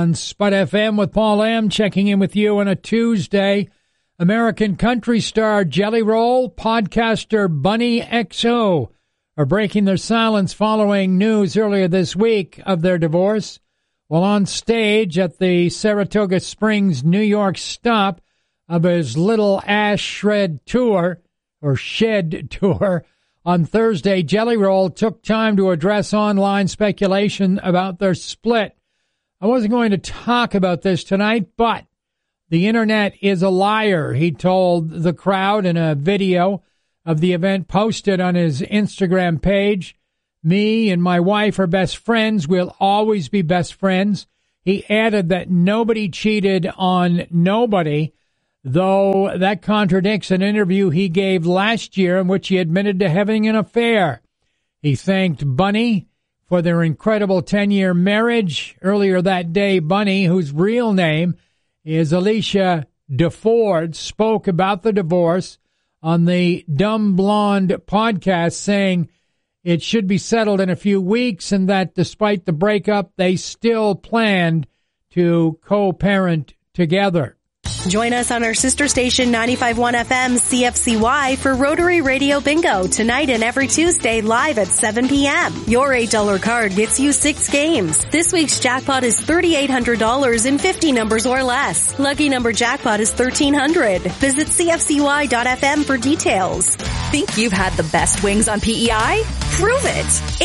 on Spud FM with Paul M. checking in with you on a Tuesday. American country star Jelly Roll, podcaster Bunny XO are breaking their silence following news earlier this week of their divorce. While on stage at the Saratoga Springs, New York stop of his Little Ash Shed Tour on Thursday, Jelly Roll took time to address online speculation about their split. I wasn't going to talk about this tonight, but the internet is a liar, he told the crowd in a video of the event posted on his Instagram page. Me and my wife are best friends. We'll always be best friends. He added that nobody cheated on nobody, though that contradicts an interview he gave last year in which he admitted to having an affair. He thanked Bunny for their incredible 10-year marriage. Earlier that day, Bunny, whose real name is Alicia DeFord, spoke about the divorce on the Dumb Blonde podcast, saying it should be settled in a few weeks and that despite the breakup, they still planned to co-parent together. Join us on our sister station 95.1 FM CFCY for Rotary Radio Bingo tonight and every Tuesday live at 7 p.m. Your $8 card gets you 6 games. This week's jackpot is $3,800 in 50 numbers or less. Lucky number jackpot is 1,300. Visit CFCY.FM for details. Think you've had the best wings on PEI? Prove it!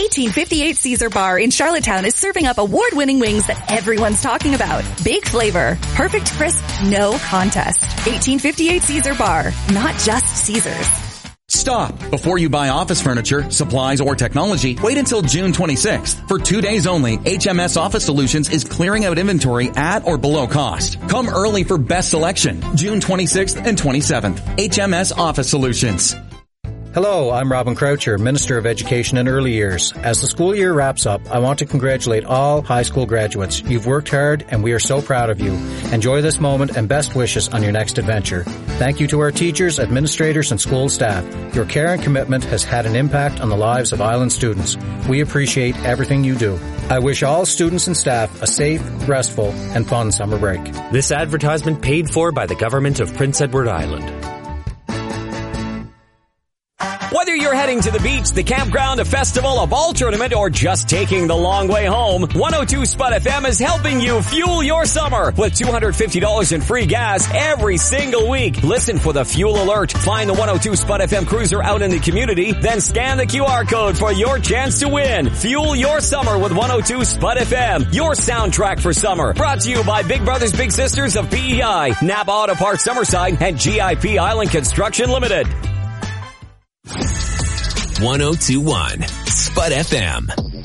1858 Caesar Bar in Charlottetown is serving up award-winning wings that everyone's talking about. Baked flavor, perfect crisp, no contest. 1858 Caesar Bar, not just Caesar's. Stop! Before you buy office furniture, supplies, or technology, wait until June 26th. For 2 days only, HMS Office Solutions is clearing out inventory at or below cost. Come early for best selection, June 26th and 27th. HMS Office Solutions. Hello, I'm Robin Croucher, Minister of Education and Early Years. As the school year wraps up, I want to congratulate all high school graduates. You've worked hard and we are so proud of you. Enjoy this moment and best wishes on your next adventure. Thank you to our teachers, administrators, and school staff. Your care and commitment has had an impact on the lives of Island students. We appreciate everything you do. I wish all students and staff a safe, restful, and fun summer break. This advertisement paid for by the government of Prince Edward Island. Whether you're heading to the beach, the campground, a festival, a ball tournament, or just taking the long way home, 102 Spud FM is helping you fuel your summer with $250 in free gas every single week. Listen for the fuel alert. Find the 102 Spud FM cruiser out in the community, then scan the QR code for your chance to win. Fuel your summer with 102 Spud FM, your soundtrack for summer. Brought to you by Big Brothers Big Sisters of PEI, Napa Auto Parts Summerside, and GIP Island Construction Limited. 1021 Spud FM.